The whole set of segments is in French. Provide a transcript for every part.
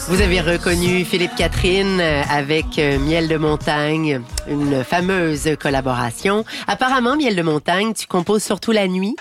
Vous avez reconnu Philippe Catherine avec Miel de montagne, une fameuse collaboration. Apparemment, Miel de montagne, tu composes surtout la nuit?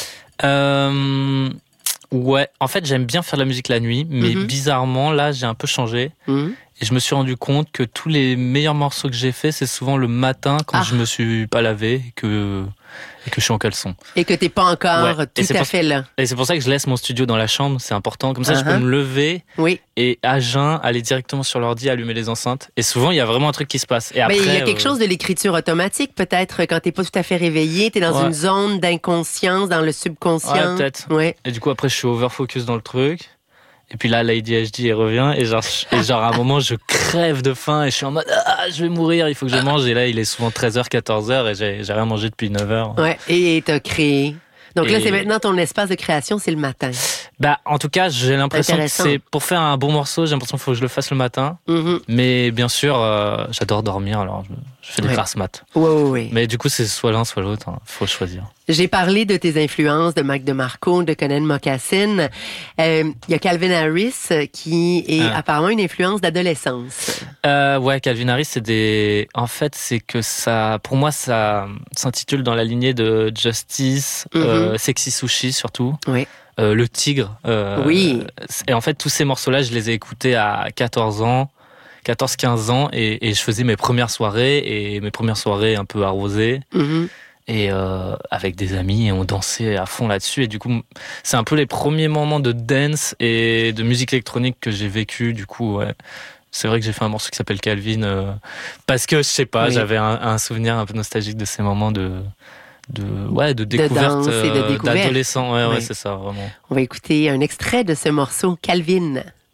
Ouais, en fait, j'aime bien faire de la musique la nuit, mais bizarrement, là, j'ai un peu changé. Et je me suis rendu compte que tous les meilleurs morceaux que j'ai faits, c'est souvent le matin quand je me suis pas lavé et que je suis en caleçon. Et que t'es pas encore tout à fait là. Et c'est pour ça que je laisse mon studio dans la chambre, c'est important. Comme ça, je peux me lever et à jeun, aller directement sur l'ordi, allumer les enceintes. Et souvent, il y a vraiment un truc qui se passe. Et après, il y a quelque chose de l'écriture automatique, peut-être, quand t'es pas tout à fait réveillé, t'es dans une zone d'inconscience, dans le subconscient. Ouais, peut-être. Ouais. Et du coup, après, je suis over-focus dans le truc. Et puis là, l'ADHD, elle revient. Et genre, à un moment, je crève de faim et je suis en mode, je vais mourir, il faut que je mange. Et là, il est souvent 13h, 14h et j'ai rien mangé depuis 9h. Ouais. Et t'as créé. Donc là, c'est maintenant ton espace de création, c'est le matin. Bah, en tout cas, j'ai l'impression que c'est, pour faire un bon morceau, j'ai l'impression qu'il faut que je le fasse le matin. Mais bien sûr, j'adore dormir, alors je fais des grasses mat. Oui. Mais du coup, c'est soit l'un, soit l'autre, faut choisir. J'ai parlé de tes influences, de Mac DeMarco, de Conan Mocassin. Il y a Calvin Harris qui est apparemment une influence d'adolescence. Ouais, Calvin Harris, en fait, c'est que ça, pour moi, ça s'intitule dans la lignée de Justice, Sexy Sushi surtout. Oui. Le Tigre. Oui. Et en fait, tous ces morceaux-là, je les ai écoutés à 14 ans. 14-15 ans et je faisais mes premières soirées un peu arrosées et avec des amis et on dansait à fond là-dessus et du coup c'est un peu les premiers moments de dance et de musique électronique que j'ai vécu. Du coup c'est vrai que j'ai fait un morceau qui s'appelle Calvin parce que je sais pas, j'avais un souvenir un peu nostalgique de ces moments de découverte, de danse et de découverte. d'adolescent. Ouais, c'est ça, vraiment. On va écouter un extrait de ce morceau, Calvin.